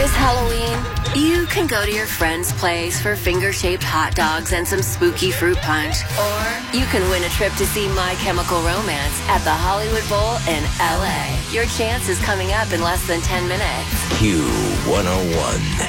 This Halloween, you can go to your friend's place for finger-shaped hot dogs and some spooky fruit punch. Or you can win a trip to see My Chemical Romance at the Hollywood Bowl in L.A. Your chance is coming up in less than 10 minutes. Q101.